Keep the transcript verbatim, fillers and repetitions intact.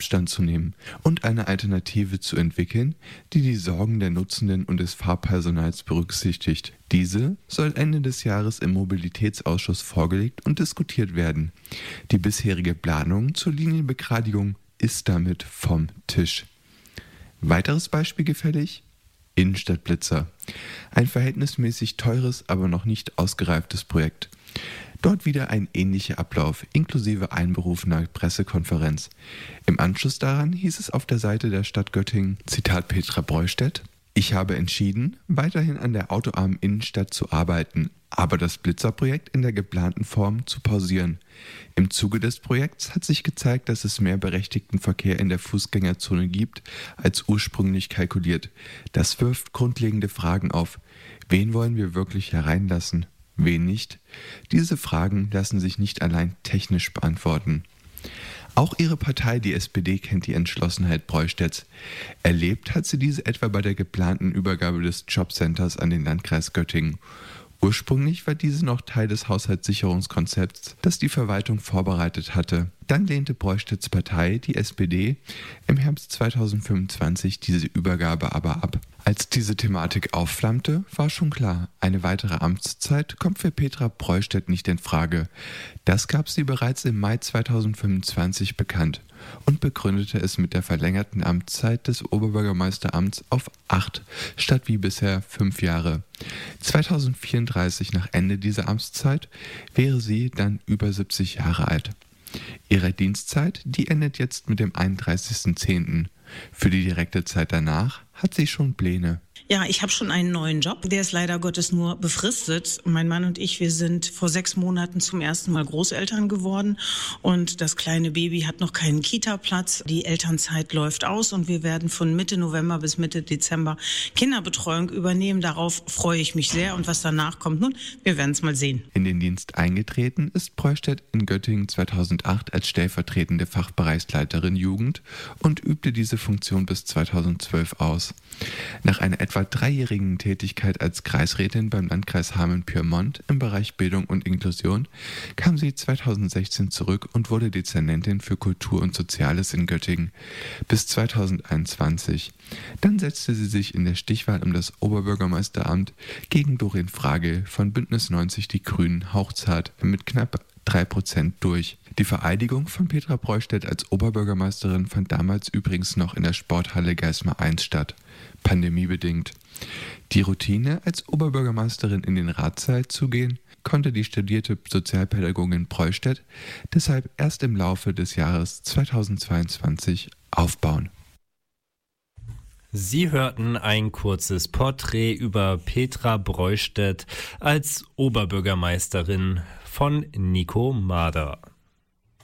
Abstand zu nehmen und eine Alternative zu entwickeln, die die Sorgen der Nutzenden und des Fahrpersonals berücksichtigt. Diese soll Ende des Jahres im Mobilitätsausschuss vorgelegt und diskutiert werden. Die bisherige Planung zur Linienbegradigung ist damit vom Tisch. Weiteres Beispiel gefällig? Innenstadtblitzer. Ein verhältnismäßig teures, aber noch nicht ausgereiftes Projekt. Dort wieder ein ähnlicher Ablauf, inklusive einberufener Pressekonferenz. Im Anschluss daran hieß es auf der Seite der Stadt Göttingen, Zitat Petra Breustedt: Ich habe entschieden, weiterhin an der autoarmen Innenstadt zu arbeiten, aber das Blitzerprojekt in der geplanten Form zu pausieren. Im Zuge des Projekts hat sich gezeigt, dass es mehr berechtigten Verkehr in der Fußgängerzone gibt, als ursprünglich kalkuliert. Das wirft grundlegende Fragen auf. Wen wollen wir wirklich hereinlassen? Wen nicht? Diese Fragen lassen sich nicht allein technisch beantworten. Auch ihre Partei, die S P D, kennt die Entschlossenheit Breustedts. Erlebt hat sie diese etwa bei der geplanten Übergabe des Jobcenters an den Landkreis Göttingen. Ursprünglich war diese noch Teil des Haushaltssicherungskonzepts, das die Verwaltung vorbereitet hatte. Dann lehnte Breustedts Partei, die S P D, im Herbst zweitausendfünfundzwanzig diese Übergabe aber ab. Als diese Thematik aufflammte, war schon klar, eine weitere Amtszeit kommt für Petra Breustedts nicht in Frage. Das gab sie bereits im Mai zweitausendfünfundzwanzig bekannt und begründete es mit der verlängerten Amtszeit des Oberbürgermeisteramts auf acht statt wie bisher fünf Jahre. zweitausendvierunddreißig, nach Ende dieser Amtszeit, wäre sie dann über siebzig Jahre alt. Ihre Dienstzeit, die endet jetzt mit dem einunddreißigsten zehnten Für die direkte Zeit danach hat sie schon Pläne. Ja, ich habe schon einen neuen Job. Der ist leider Gottes nur befristet. Mein Mann und ich, wir sind vor sechs Monaten zum ersten Mal Großeltern geworden. Und das kleine Baby hat noch keinen Kita-Platz. Die Elternzeit läuft aus und wir werden von Mitte November bis Mitte Dezember Kinderbetreuung übernehmen. Darauf freue ich mich sehr. Und was danach kommt, nun, wir werden es mal sehen. In den Dienst eingetreten ist Breustedt in Göttingen zweitausendacht als stellvertretende Fachbereichsleiterin Jugend und übte diese Funktion bis zweitausendzwölf aus. Nach einer etwa dreijährigen Tätigkeit als Kreisrätin beim Landkreis Hameln-Pyrmont im Bereich Bildung und Inklusion kam sie zweitausendsechzehn zurück und wurde Dezernentin für Kultur und Soziales in Göttingen bis zweitausendeinundzwanzig. Dann setzte sie sich in der Stichwahl um das Oberbürgermeisteramt gegen Doreen Frage von Bündnis neunzig Die Grünen hauchzart mit knapp drei Prozent durch. Die Vereidigung von Petra Breustedts als Oberbürgermeisterin fand damals übrigens noch in der Sporthalle Geismar eins statt, pandemiebedingt. Die Routine, als Oberbürgermeisterin in den Ratssaal zu gehen, konnte die studierte Sozialpädagogin Breustedt deshalb erst im Laufe des Jahres zweitausendzweiundzwanzig aufbauen. Sie hörten ein kurzes Porträt über Petra Breustedts als Oberbürgermeisterin von Nico Mader.